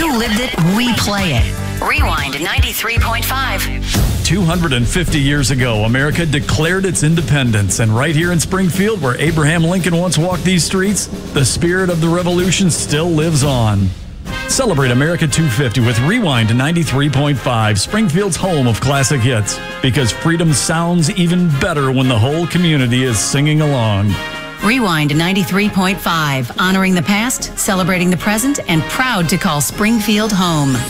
You lived it, we play it. Rewind 93.5. 250 years ago, America declared its independence. And right here in Springfield, where Abraham Lincoln once walked these streets, the spirit of the revolution still lives on. Celebrate America 250 with Rewind 93.5, Springfield's home of classic hits. Because freedom sounds even better when the whole community is singing along. Rewind 93.5, honoring the past, celebrating the present, and proud to call Springfield home.